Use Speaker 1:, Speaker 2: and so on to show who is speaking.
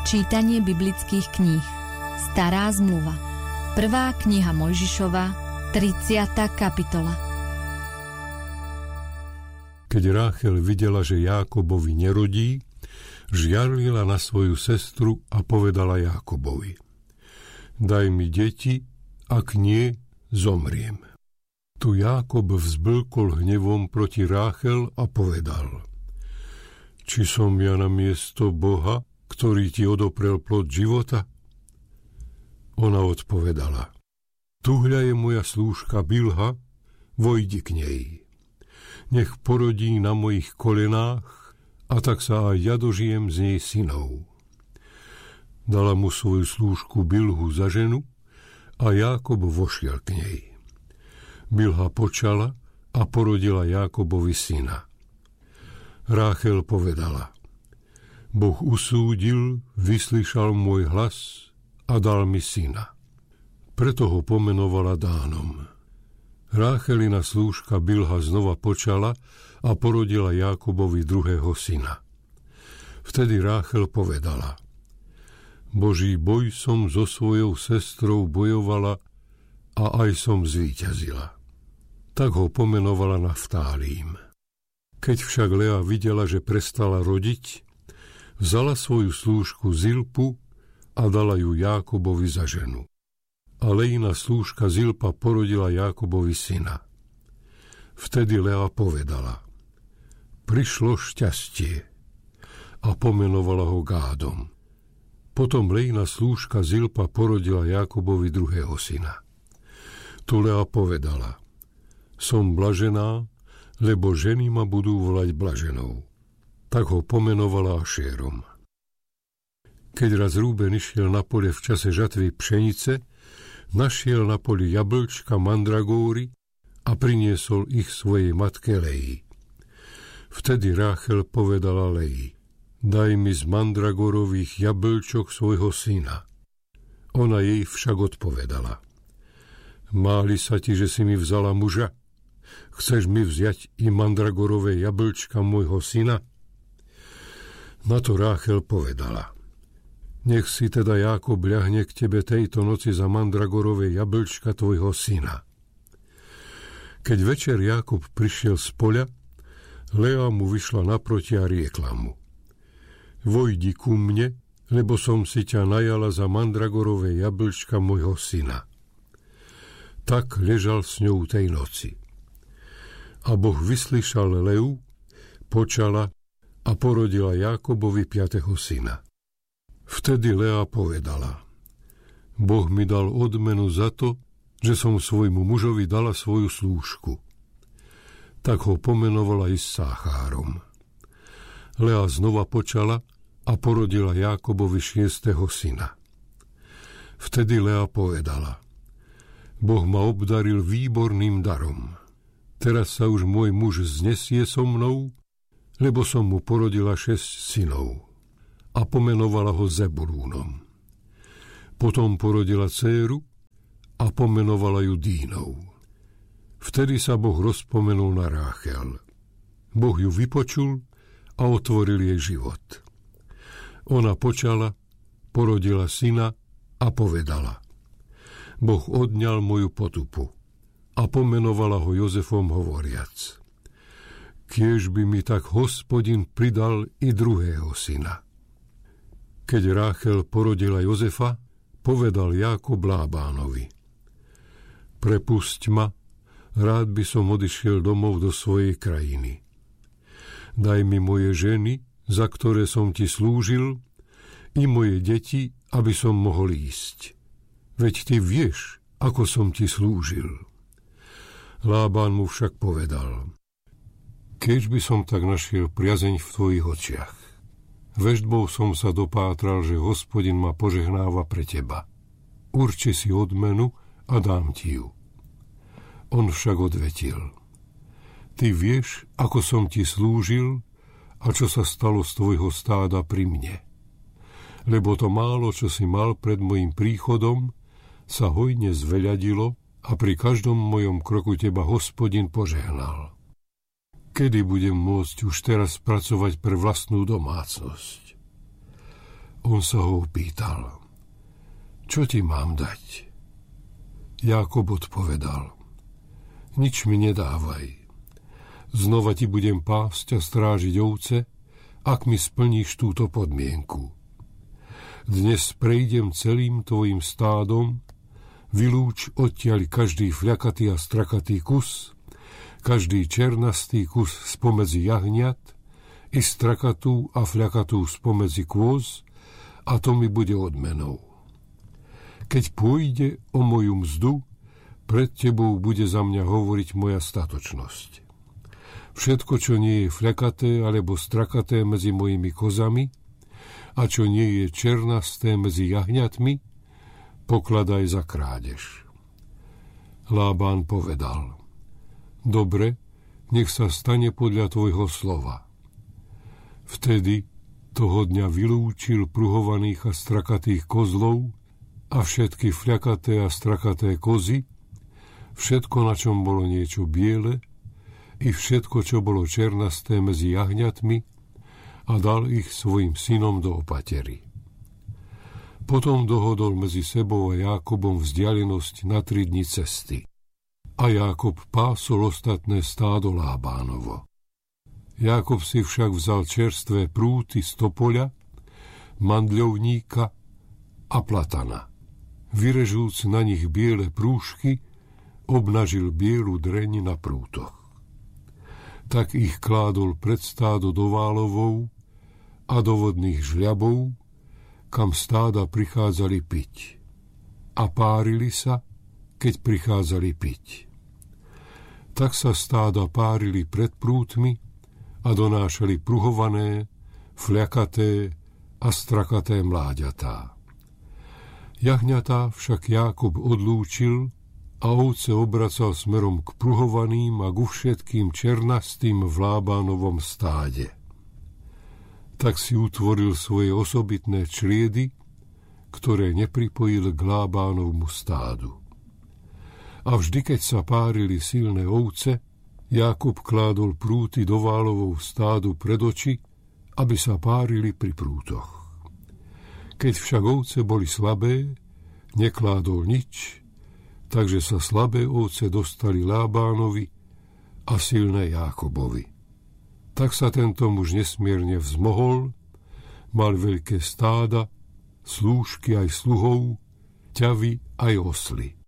Speaker 1: Čítanie biblických kníh. Stará zmluva. 1. kniha Mojžišova, 30. kapitola.
Speaker 2: Keď Ráchel videla, že Jákobovi nerodí, žiarlila na svoju sestru a povedala Jákobovi: Daj mi deti, ak nie, zomriem. Tu Jákob vzblkol hnevom proti Ráchel a povedal: Či som ja namiesto Boha, ktorý ti odoprel plod života? Ona odpovedala: Tuhľa je moja slúžka Bilha, vojdi k nej. Nech porodí na mojich kolenách, a tak sa aj ja dožijem z nej synov. Dala mu svoju slúžku Bilhu za ženu a Jákob vošiel k nej. Bilha počala a porodila Jákobovi syna. Ráchel povedala: Boh usúdil, vyslyšal môj hlas a dal mi syna. Preto ho pomenovala Dánom. Ráchelina slúžka Bilha znova počala a porodila Jákobovi druhého syna. Vtedy Ráchel povedala: Boží boj som so svojou sestrou bojovala a aj som zvíťazila. Tak ho pomenovala Naftálím. Keď však Lea videla, že prestala rodiť, vzala svoju slúžku Zilpu a dala ju Jákobovi za ženu. A Leina slúžka Zilpa porodila Jákobovi syna. Vtedy Lea povedala: Prišlo šťastie, a pomenovala ho Gádom. Potom Leina slúžka Zilpa porodila Jákobovi druhého syna. Tu Lea povedala: Som blažená, lebo ženy ma budú volať blaženou. Tak ho pomenovala Ašérom. Keď raz Rúben išiel na pole v čase žatvy pšenice, našiel na poli jablčka mandragóry a priniesol ich svojej matke Leji. Vtedy Ráchel povedala Leji: Daj mi z mandragorových jablčok svojho syna. Ona jej však odpovedala: Máli sa ti, že si mi vzala muža? Chceš mi vziať i mandragorové jablčka môjho syna? Na to Ráchel povedala: Nech si teda Jákob ľahne k tebe tejto noci za mandragorové jablčka tvojho syna. Keď večer Jákob prišiel z poľa, Lea mu vyšla naproti a riekla mu: Vojdi ku mne, lebo som si ťa najala za mandragorové jablčka môjho syna. Tak ležal s ňou tej noci. A Boh vyslyšal Leu, počala a porodila Jákobovi 5. syna. Vtedy Lea povedala: Boh mi dal odmenu za to, že som svojmu mužovi dala svoju slúžku. Tak ho pomenovala Issáchárom. Lea znova počala a porodila Jákobovi 6. syna. Vtedy Lea povedala: Boh ma obdaril výborným darom. Teraz sa už môj muž znesie so mnou, lebo som mu porodila 6 synov. A pomenovala ho Zebulúnom. Potom porodila dcéru a pomenovala ju Dínou. Vtedy sa Boh rozpomenul na Ráchel. Boh ju vypočul a otvoril jej život. Ona počala, porodila syna a povedala: Boh odňal moju potupu, a pomenovala ho Jozefom hovoriac: Kiež by mi tak Hospodin pridal i druhého syna. Keď Ráchel porodila Jozefa, povedal Jákob Lábánovi: Prepusť ma, rád by som odišiel domov do svojej krajiny. Daj mi moje ženy, za ktoré som ti slúžil, i moje deti, aby som mohol ísť. Veď ty vieš, ako som ti slúžil. Lábán mu však povedal: Keď by som tak našiel priazeň v tvojich očiach. Veštbou som sa dopátral, že Hospodin ma požehnáva pre teba. Urči si odmenu a dám ti ju. On však odvetil: Ty vieš, ako som ti slúžil a čo sa stalo z tvojho stáda pri mne. Lebo to málo, čo si mal pred mojim príchodom, sa hojne zveľadilo a pri každom mojom kroku teba Hospodin požehnal. Kedy budem môcť už teraz pracovať pre vlastnú domácnosť? On sa ho opýtal: Čo ti mám dať? Jákob odpovedal: Nič mi nedávaj. Znova ti budem pásť a strážiť ovce, ak mi splníš túto podmienku. Dnes prejdem celým tvojim stádom, vylúč odtiaľ každý fľakatý a strakatý kus, každý černastý kus spomedzi jahniat, i strakatú a fľakatú spomedzi kôz, a to mi bude odmenou. Keď pôjde o moju mzdu, pred tebou bude za mňa hovoriť moja statočnosť. Všetko, čo nie je fľakaté alebo strakaté medzi mojimi kozami a čo nie je černasté medzi jahňatmi, pokladaj za krádež. Lábán povedal: Dobre, nech sa stane podľa tvojho slova. Vtedy toho dňa vylúčil pruhovaných a strakatých kozlov a všetky fľakaté a strakaté kozy, všetko, na čom bolo niečo biele, i všetko, čo bolo černasté medzi jahňatmi, a dal ich svojim synom do opatery. Potom dohodol medzi sebou a Jákobom vzdialenosť na 3 dni cesty. A Jákob pásol ostatné stádo Lábánovo. Jákob si však vzal čerstvé prúty z topoľa, mandľovníka a platana. Vyrežúc na nich biele prúžky, obnažil bielu dreň na prútoch. Tak ich kládol pred stádo do válovou a do vodných žľabov, kam stáda prichádzali piť. A párili sa, keď prichádzali piť. Tak sa stáda párili pred prútmi a donášali pruhované, fľakaté a strakaté mláďatá. Jahňatá však Jákob odlúčil a ovce obracal smerom k pruhovaným a ku všetkým černastým v Lábánovom stáde. Tak si utvoril svoje osobitné čriedy, ktoré nepripojil k Lábánovmu stádu. A vždy, keď sa párili silné ovce, Jákob kládol prúty do válovou stádu pred oči, aby sa párili pri prútoch. Keď však ovce boli slabé, nekládol nič, takže sa slabé ovce dostali Lábánovi a silné Jákobovi. Tak sa tento muž nesmierne vzmohol, mal veľké stáda, slúžky aj sluhov, ťavy aj osly.